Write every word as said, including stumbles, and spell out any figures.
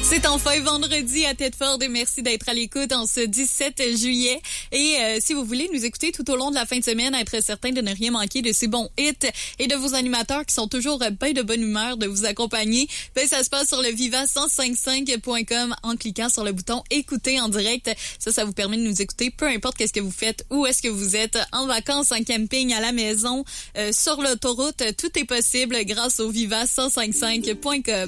C'est enfin vendredi à Tedford et merci d'être à l'écoute en ce dix-sept juillet. Et euh, si vous voulez nous écouter tout au long de la fin de semaine, être certain de ne rien manquer de ces bons hits et de vos animateurs qui sont toujours bien de bonne humeur de vous accompagner, ben ça se passe sur le viva cent cinquante-cinq point com en cliquant sur le bouton écouter en direct. Ça, ça vous permet de nous écouter peu importe qu'est-ce que vous faites, où est-ce que vous êtes, en vacances, en camping, à la maison, euh, sur l'autoroute. Tout est possible grâce au viva cent cinquante-cinq point com.